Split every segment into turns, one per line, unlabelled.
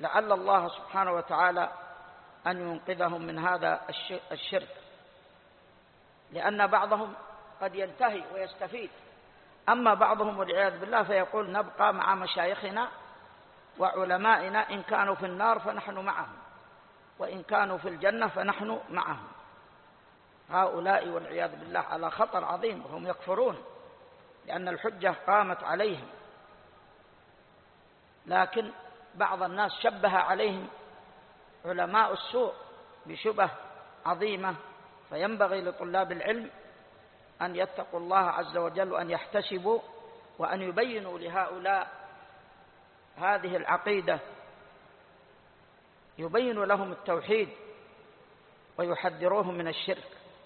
لعل الله سبحانه وتعالى أن ينقذهم من هذا الشرك، لأن بعضهم قد ينتهي ويستفيد، أما بعضهم والعياذ بالله فيقول نبقى مع مشايخنا وعلمائنا، إن كانوا في النار فنحن معهم، وإن كانوا في الجنة فنحن معهم. هؤلاء والعياذ بالله على خطر عظيم، وهم يكفرون لأن الحجة قامت عليهم. لكن بعض الناس شبه عليهم علماء السوء بشبه عظيمة، فينبغي لطلاب العلم أن يتقوا الله عز وجل وأن يحتسبوا وأن يبينوا لهؤلاء هذه العقيدة، يبين لهم التوحيد ويحذروهم من الشرك.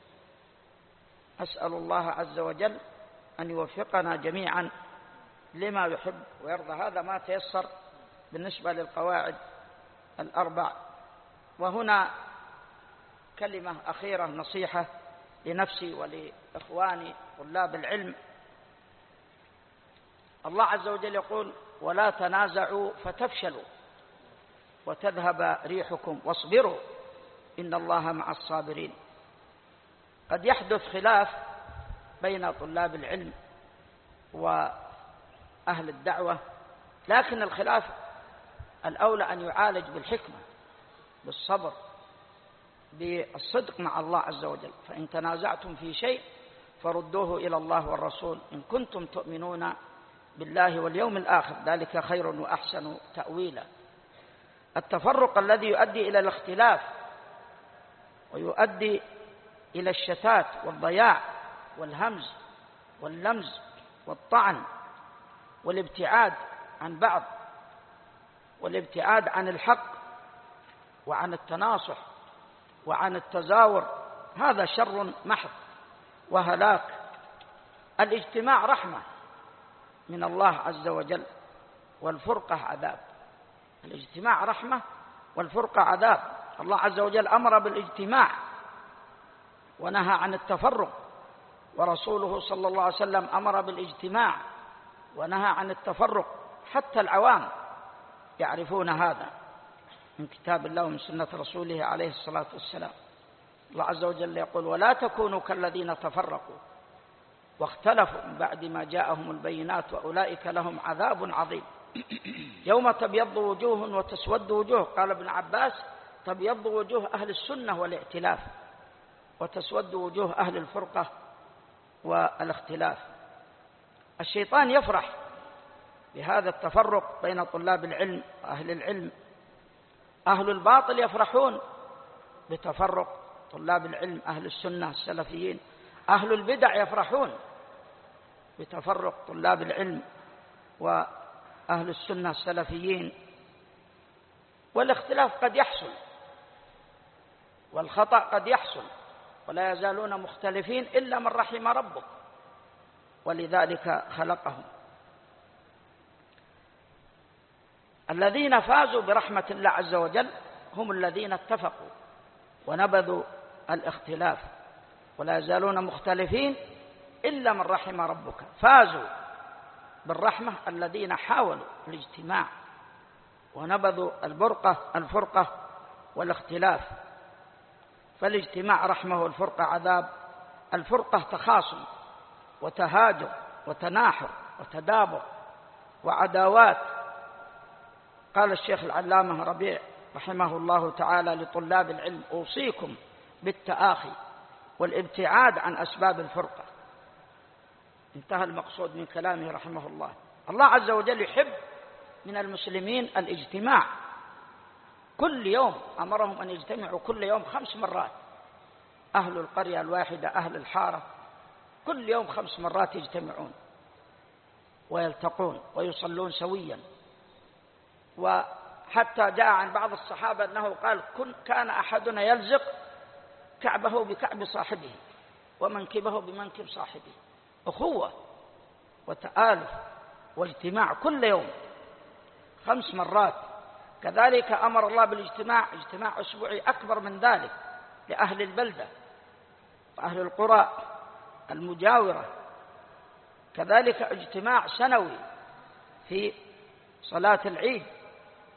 أسأل الله عز وجل أن يوفقنا جميعا لما يحب ويرضى. هذا ما تيسر بالنسبة للقواعد الأربع. وهنا كلمة أخيرة، نصيحة لنفسي ولإخواني طلاب العلم. الله عز وجل يقول ولا تنازعوا فتفشلوا وتذهب ريحكم واصبروا إن الله مع الصابرين. قد يحدث خلاف بين طلاب العلم وأهل الدعوة، لكن الخلاف الأولى أن يعالج بالحكمة، بالصبر، بالصدق مع الله عز وجل. فإن تنازعتم في شيء فردوه إلى الله والرسول إن كنتم تؤمنون بالله واليوم الآخر، ذلك خير وأحسن تأويلا. التفرق الذي يؤدي إلى الاختلاف ويؤدي إلى الشتات والضياع والهمز واللمز والطعن والابتعاد عن بعض والابتعاد عن الحق وعن التناصح وعن التزاور، هذا شر محض وهلاك. الاجتماع رحمة من الله عز وجل والفرقة عذاب. الاجتماع رحمة والفرقة عذاب. الله عز وجل أمر بالاجتماع ونهى عن التفرق، ورسوله صلى الله عليه وسلم أمر بالاجتماع ونهى عن التفرق. حتى العوام يعرفون هذا من كتاب الله ومن سنة رسوله عليه الصلاة والسلام. الله عز وجل يقول ولا تكونوا كالذين تفرقوا واختلفوا من بعد ما جاءهم البينات وأولئك لهم عذاب عظيم. يوم تبيض وجوه وتسود وجوه. قال ابن عباس تبيض وجوه أهل السنة والائتلاف، وتسود وجوه أهل الفرقة والاختلاف. الشيطان يفرح بهذا التفرق بين طلاب العلم وأهل العلم. أهل الباطل يفرحون بتفرق طلاب العلم أهل السنة السلفيين. أهل البدع يفرحون بتفرق طلاب العلم وأهل السنة السلفيين. والاختلاف قد يحصل والخطأ قد يحصل، ولا يزالون مختلفين إلا من رحم ربك، ولذلك خلقهم. الذين فازوا برحمة الله عز وجل هم الذين اتفقوا ونبذوا الاختلاف، ولا يزالون مختلفين إلا من رحم ربك. فازوا بالرحمة الذين حاولوا الاجتماع ونبذوا الفرقة والاختلاف. فالاجتماع رحمة والفرقة عذاب. الفرقة تخاصم وتهاجر وتناحر وتدابر وعداوات. قال الشيخ العلامة ربيع رحمه الله تعالى لطلاب العلم أوصيكم بالتآخي والابتعاد عن أسباب الفرقة. انتهى المقصود من كلامه رحمه الله. الله عز وجل يحب من المسلمين الاجتماع. كل يوم أمرهم أن يجتمعوا كل يوم 5 مرات. أهل القرية الواحدة، أهل الحارة، كل يوم 5 مرات يجتمعون ويلتقون ويصلون سويا. وحتى جاء عن بعض الصحابة أنه قال كان أحدنا يلزق كعبه بكعب صاحبه ومنكبه بمنكب صاحبه. أخوة وتآلف واجتماع كل يوم 5 مرات. كذلك أمر الله بالاجتماع، اجتماع أسبوعي أكبر من ذلك لأهل البلدة وأهل القرى المجاورة. كذلك اجتماع سنوي في صلاة العيد